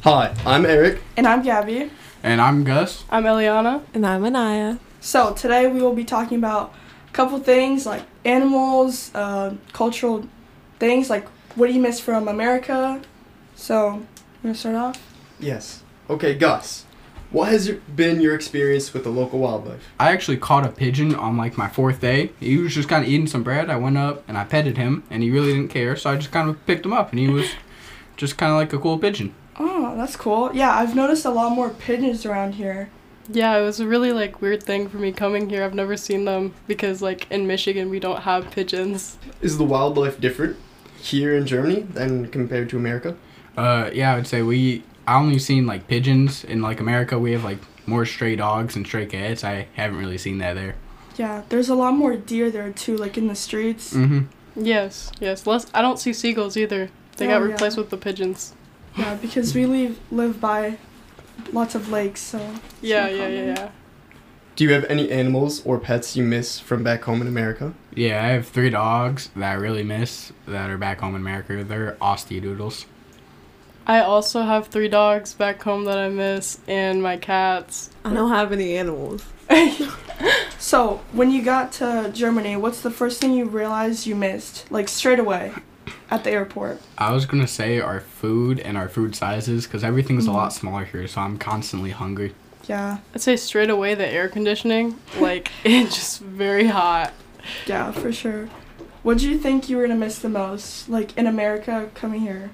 Hi, I'm Eric. And I'm Gabby. And I'm Gus. I'm Eliana. And I'm Anaya. So today we will be talking about a couple things like animals, cultural things, like what do you miss from America? So, you want to start off? Yes. Okay, Gus. What has been your experience with the local wildlife? I actually caught a pigeon on like my 4th day. He was just kind of eating some bread. I went up and I petted him and he really didn't care. So I just kind of picked him up and he was just kind of like a cool pigeon. Oh, that's cool. Yeah, I've noticed a lot more pigeons around here. Yeah, it was a really weird thing for me coming here. I've never seen them because in Michigan we don't have pigeons. Is the wildlife different here in Germany than compared to America? Yeah, I would say I only seen like pigeons in like America. We have like more stray dogs and stray cats. I haven't really seen that there. Yeah, there's a lot more deer there too, like in the streets. Mm-hmm. Yes. I don't see seagulls either. They got replaced with the pigeons. Yeah, because we live by lots of lakes, so... Yeah. Do you have any animals or pets you miss from back home in America? Yeah, I have 3 dogs that I really miss that are back home in America. They're Aussie Doodles. I also have 3 dogs back home that I miss, and my cats. I don't have any animals. So, when you got to Germany, what's the first thing you realized you missed? Like, straight away, at the airport? I was going to say our food and our food sizes because everything's a lot smaller here, so I'm constantly hungry. Yeah. I'd say straight away the air conditioning. It's just very hot. Yeah, for sure. What do you think you were going to miss the most, like, in America coming here?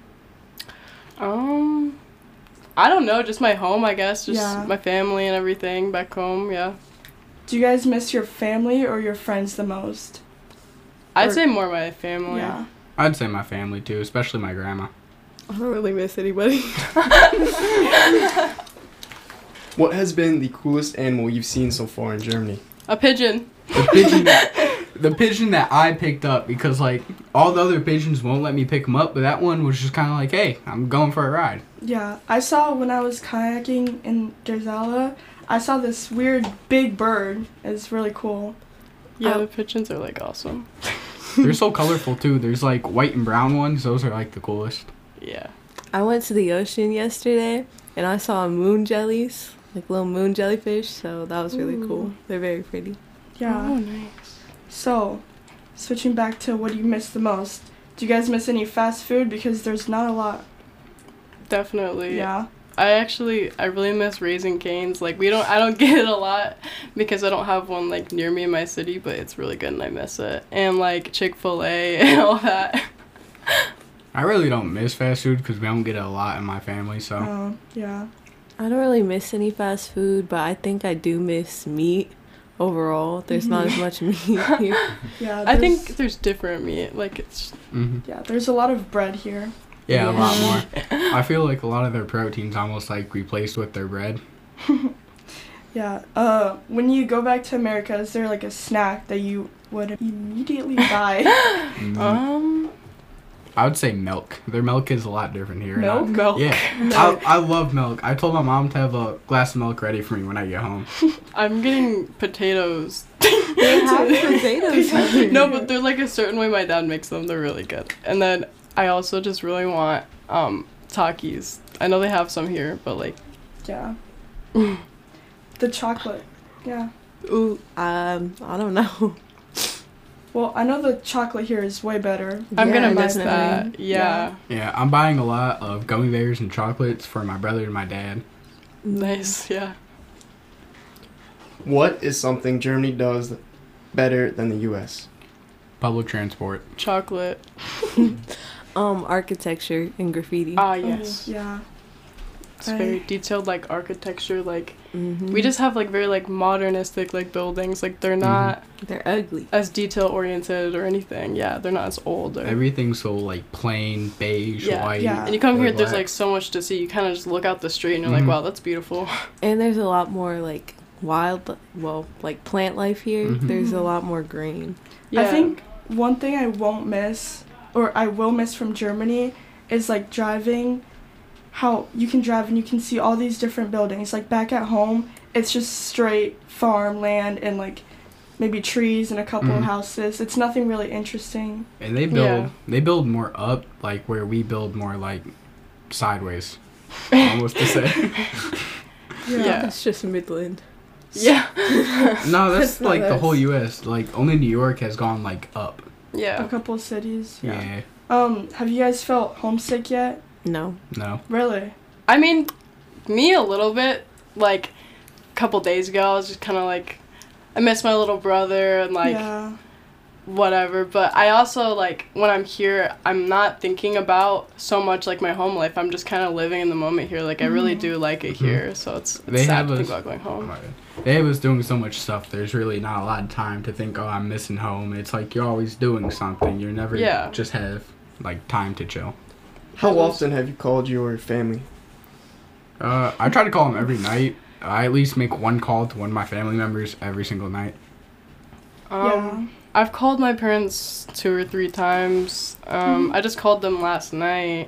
I don't know, just my home, I guess. Yeah. My family and everything back home, yeah. Do you guys miss your family or your friends the most? I'd say more my family. Yeah. I'd say my family too, especially my grandma. I don't really miss anybody. What has been the coolest animal you've seen so far in Germany? A pigeon. The pigeon that I picked up because like all the other pigeons won't let me pick them up, but that one was just kind of like, hey, I'm going for a ride. Yeah, I saw when I was kayaking in Gerzala, I saw this weird big bird. It's really cool. Yeah, the pigeons are awesome. They're so colorful too. There's like white and brown ones. Those are like the coolest. Yeah. I went to the ocean yesterday and I saw moon jellies, like little moon jellyfish, so that was really cool. They're very pretty. Yeah. Oh, nice. So, switching back to what do you miss the most? Do you guys miss any fast food? Because there's not a lot. Definitely. Yeah. I really miss Raising Cane's. I don't get it a lot because I don't have one near me in my city, but it's really good and I miss it. And Chick-fil-A and all that. I really don't miss fast food because we don't get it a lot in my family, so. Yeah. I don't really miss any fast food, but I think I do miss meat overall. There's not as much meat here. Yeah. I think there's different meat. It's... Mm-hmm. Yeah, there's a lot of bread here. Yeah, a lot more. I feel like a lot of their protein's almost replaced with their bread. Yeah. When you go back to America, is there a snack that you would immediately buy? I would say milk. Their milk is a lot different here. Milk? Yeah. I love milk. I told my mom to have a glass of milk ready for me when I get home. I'm getting potatoes. They have potatoes here. No, but they're a certain way my dad makes them. They're really good. And then I also just really want Takis. I know they have some here, but Yeah. The chocolate. Yeah. Ooh, I don't know. Well, I know the chocolate here is way better. I'm gonna miss definitely. that. Yeah. Yeah, I'm buying a lot of gummy bears and chocolates for my brother and my dad. Nice, yeah. What is something Germany does better than the U.S.? Public transport. Chocolate. Architecture and graffiti. Ah, yes. Yeah. It's very detailed, architecture. Mm-hmm. We just have very modernistic buildings. They're not They're ugly. as detail oriented or anything. Yeah, they're not as old. Or... Everything's so plain, beige, white. Yeah. And you come or here, black. there's so much to see. You kind of just look out the street and you're wow, that's beautiful. And there's a lot more plant life here. Mhm. There's a lot more green. Yeah. I think one thing I won't miss, or I will miss from Germany, is driving. How you can drive and you can see all these different buildings. Back at home, it's just straight farmland and maybe trees and a couple of houses. It's nothing really interesting. And they build more up, where we build more sideways. almost to say. Yeah. That's just Midland. Yeah. No, that's No, like the that's- whole U.S. Like only New York has gone like up. A Yeah. couple of cities. Yeah. Have you guys felt homesick yet? No. No. Really? I mean, me a little bit. Like, a couple days ago, I was just kind of like, I miss my little brother and like yeah. whatever. But I also like when I'm here, I'm not thinking about so much like my home life. I'm just kind of living in the moment here. Like I really do like it here. So it's They sad have to think us- about going home. They was doing so much stuff. There's really not a lot of time to think, oh, I'm missing home. It's like you're always doing something. You're never just have like time to chill. How often have you called your family? I try to call them every night. I at least make one call to one of my family members every single night. Yeah. I've called my parents 2 or 3 times. I just called them last night.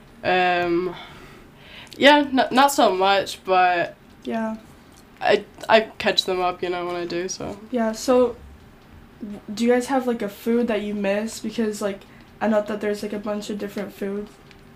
Yeah, not so much, but Yeah. I catch them up, when I do, so. Yeah. So, do you guys have like a food that you miss? Because like I know that there's like a bunch of different foods.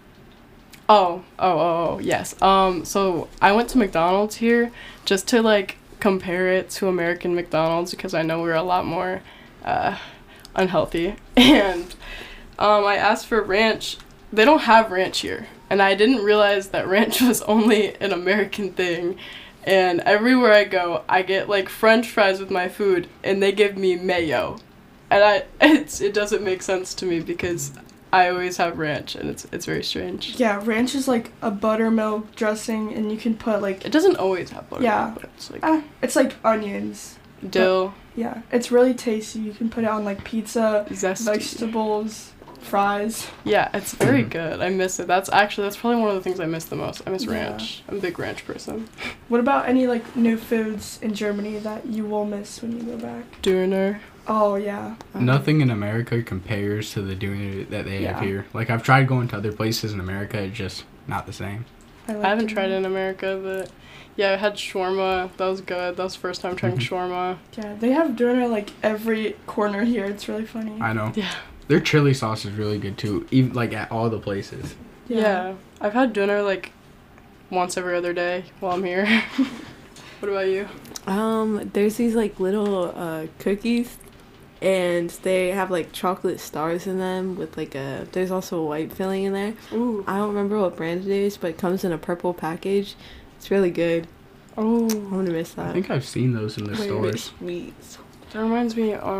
Oh, yes. So I went to McDonald's here just to like compare it to American McDonald's because I know we're a lot more unhealthy. And I asked for ranch. They don't have ranch here. And I didn't realize that ranch was only an American thing. And everywhere I go, I get like French fries with my food and they give me mayo. And it doesn't make sense to me because I always have ranch, and it's very strange. Yeah, ranch is like a buttermilk dressing, and you can put like It doesn't always have butter. Yeah. But it's like onions. dill, Yeah, it's really tasty. You can put it on like pizza, zesty. vegetables, fries. Yeah, it's very good. I miss it. That's probably one of the things I miss the most. I miss Yeah. ranch. I'm a big ranch person. What about any like new foods in Germany that you will miss when you go back? Döner. Oh yeah. Nothing in America compares to the doner that they have Yeah. here. Like I've tried going to other places in America, it's just not the same. Like I haven't it. tried it in America, but yeah, I had shawarma. That was good. That was the first time trying Mhm. shawarma. Yeah, they have doner like every corner here. It's really funny. I know. Yeah. Their chili sauce is really good too, even like at all the places. Yeah. I've had dinner like once every other day while I'm here. What about you? There's these like little cookies, and they have like chocolate stars in them with like there's also a white filling in there. Ooh. I don't remember what brand it is, but it comes in a purple package. It's really good. Oh. I'm gonna miss that. I think I've seen those in the Wait, stores. Sweet. That reminds me, what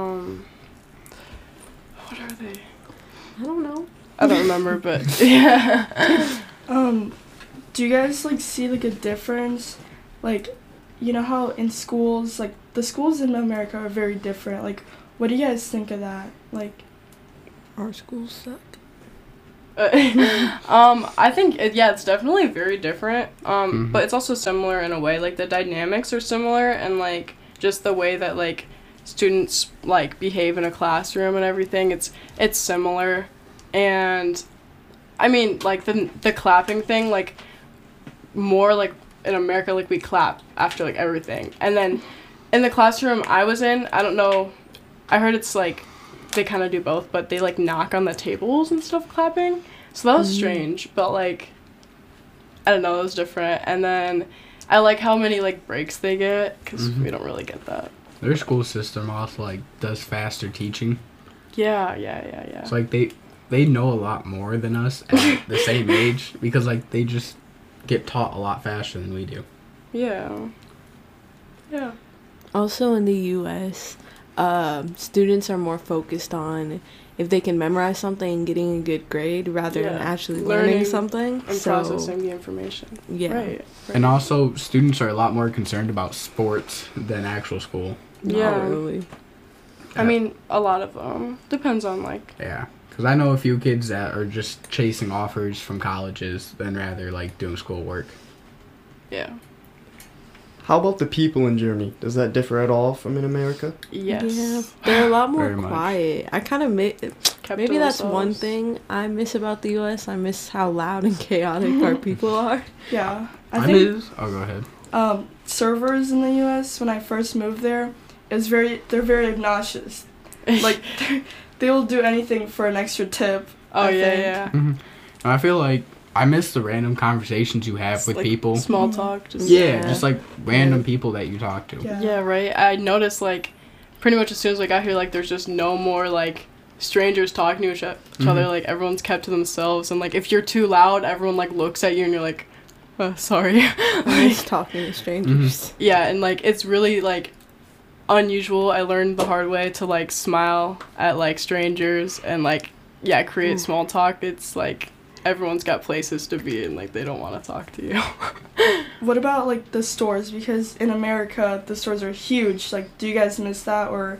are they? I don't know. I don't remember, but yeah. Do you guys like see like a difference? Like, you know how in schools, like the schools in America are very different. Like, what do you guys think of that? Like, Our schools suck. I think it's definitely very different. Mhm. But it's also similar in a way. Like the dynamics are similar, and like just the way that like students like behave in a classroom and everything. It's similar, and I mean like the clapping thing, like more like in America, like we clap after like everything, and then in the classroom I was in, I don't know, I heard it's like they kind of do both, but they like knock on the tables and stuff clapping. So that was strange, but like I don't know, it was different. And then I like how many like breaks they get because Mhm. we don't really get that. Their school system also like does faster teaching. Yeah. It's like they know a lot more than us at the same age because like they just get taught a lot faster than we do. Yeah. Also in the U.S., students are more focused on if they can memorize something and getting a good grade rather than Yeah. actually Learning learning something. And So processing the information. yeah, Right. And also students are a lot more concerned about sports than actual school. not Yeah. really. I mean, a lot of them. Depends on like. Yeah, because I know a few kids that are just chasing offers from colleges than rather like doing schoolwork. Yeah. How about the people in Germany? Does that differ at all from in America? Yes. Yeah, they're a lot more Very much. quiet. I kind of Kept maybe to that's one themselves. thing I miss about the U.S. I miss how loud and chaotic our people are. yeah, I I think miss. Oh, go ahead. servers in the U.S. when I first moved there they're very obnoxious. Like they will do anything for an extra tip. Oh I yeah, think. yeah. hmm I feel like I miss the random conversations you have It's with like people. Small talk. Just, Yeah, Yeah. just like random people that you talk to. Yeah. Yeah, right. I noticed like pretty much as soon as I got here, like there's just no more like strangers talking to each other. Mhm. Like everyone's kept to themselves, and like if you're too loud, everyone like looks at you and you're like, sorry. I miss talking to strangers. Yeah, and like it's really like unusual. I learned the hard way to like smile at like strangers and like create small talk. It's like everyone's got places to be and like they don't want to talk to you. What about like the stores? Because in America the stores are huge. Like, do you guys miss that, or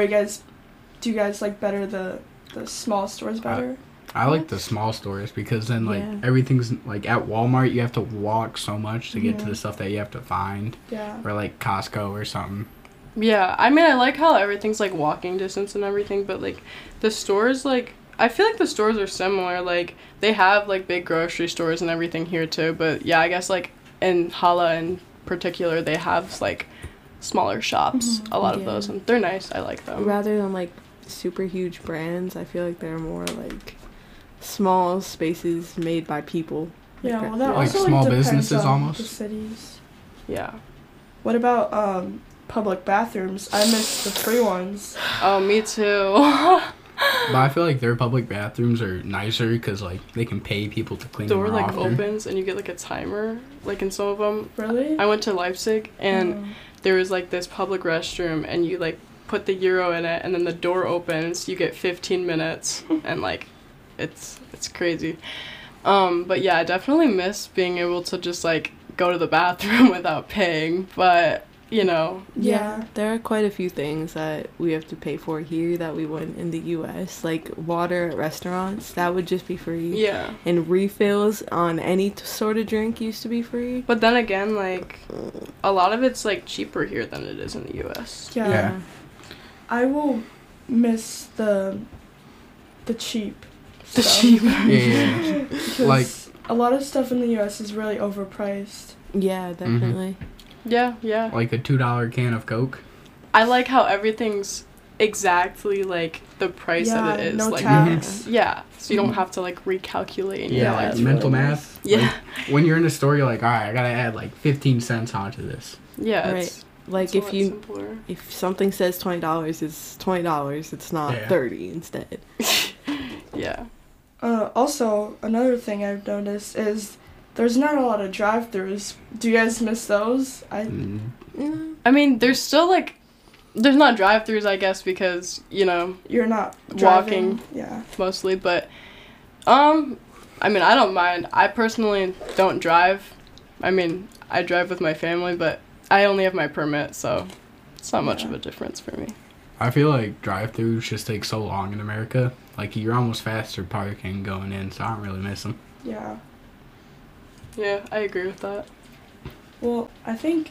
do you guys like better the small stores better? I like the small stores because then like Yeah. everything's like at Walmart you have to walk so much to get to Mhm. the stuff that you have to find, Yeah. or like Costco or something. Yeah, I mean I like how everything's like walking distance and everything, but like the stores, like I feel like the stores are similar. Like they have like big grocery stores and everything here too, but yeah, I guess like in Hala in particular they have like smaller shops, a lot of Yeah. those, and they're nice. I like them. Rather than like super huge brands, I feel like they're more like small spaces made by people. Yeah, well, that Like also small depends businesses on almost? the cities. Yeah. What about public bathrooms? I miss the free ones. Oh, me too. But I feel like their public bathrooms are nicer because like they can pay people to clean Door them like often. opens and you get like a timer. Like in some of them, Really? I went to Leipzig and Oh. there was like this public restroom and you like put the euro in it and then the door opens, you get 15 minutes and like it's crazy. But yeah, I definitely miss being able to just like go to the bathroom without paying, but you know, Yeah. There are quite a few things that we have to pay for here that we wouldn't in the US. Like water at restaurants, that would just be free. yeah. And refills on any sort of drink used to be free. But then again, like a lot of it's like cheaper here than it is in the US. Yeah. Yeah. I will miss the cheap. The stuff. cheap. Yeah. Because Like- a lot of stuff in the US is really overpriced. Yeah, definitely. Yeah, yeah. Like a $2 can of Coke. I like how everything's exactly like the price that it is. no like tax. yeah, so you don't Mhm. have to like recalculate. Yeah, Yeah, like it's mental really math. Yeah. Like, when you're in a store, you're like, all right, I gotta add like 15 cents onto this. Yeah, Right. it's, Like it's a if lot you simpler. if something says $20, it's $20. It's not Yeah. 30 instead. Yeah. Also, another thing I've noticed is there's not a lot of drive-throughs. Do you guys miss those? Mm. I mean, there's still like, there's not drive-throughs, I guess, because you know You're not Walking. driving. Yeah. mostly, but I mean, I don't mind. I personally don't drive. I mean, I drive with my family, but I only have my permit, so it's not much Yeah. of a difference for me. I feel like drive-throughs just take so long in America. Like you're almost faster parking going in, so I don't really miss them. Yeah. Yeah, I agree with that. Well, I think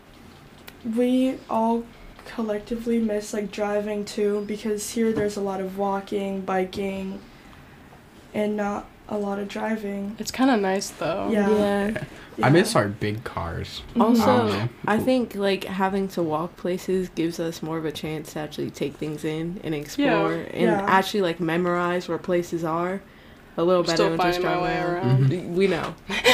we all collectively miss like driving too, because here there's a lot of walking, biking, and not a lot of driving. It's kind of nice though. Yeah. I miss our big cars. Mhm. Also, know. I think like having to walk places gives us more of a chance to actually take things in and explore and Yeah. actually like memorize where places are a little better Still than just finding my driving way around. around. We know.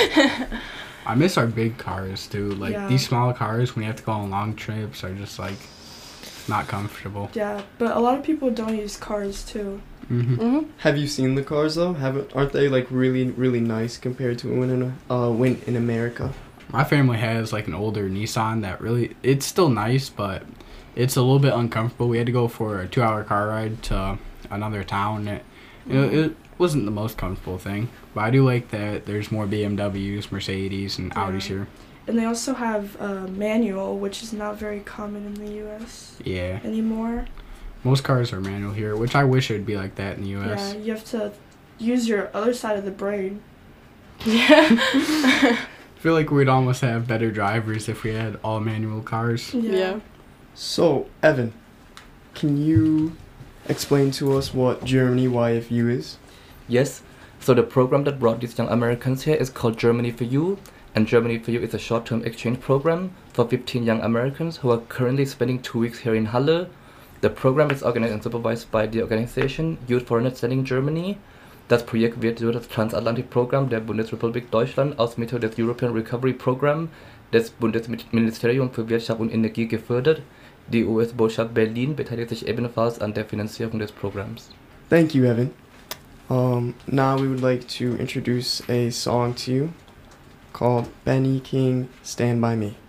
I miss our big cars too. Like Yeah. these small cars when you have to go on long trips are just like not comfortable. Yeah, but a lot of people don't use cars too. hmm hmm Have you seen the cars though? Aren't they like really nice compared to when in America? My family has like an older Nissan that really, it's still nice, but it's a little bit uncomfortable. We had to go for a 2-hour car ride to another town. It wasn't the most comfortable thing, but I do like that there's more BMWs, Mercedes, and Yeah. Audis here. And they also have manual, which is not very common in the U.S. Yeah, anymore. most cars are manual here, which I wish it would be like that in the U.S. Yeah, you have to use your other side of the brain. Yeah. I feel like we'd almost have better drivers if we had all manual cars. Yeah. So, Evan, can you explain to us what Germany YFU is? Yes. So the program that brought these young Americans here is called Germany for You, and Germany for You is a short-term exchange program for 15 young Americans who are currently spending 2 weeks here in Halle. The program is organized and supervised by the organization Youth Foreigner Studying Germany, Das Projekt wird durch das Transatlantikprogramm der Bundesrepublik Deutschland aus Mitteln des European Recovery Program des Bundesministeriums für Wirtschaft und Energie gefördert. Die US-Botschaft Berlin beteiligt sich ebenfalls an der Finanzierung des Programms. Thank you, Evan. Now we would like to introduce a song to you called Benny King, Stand By Me.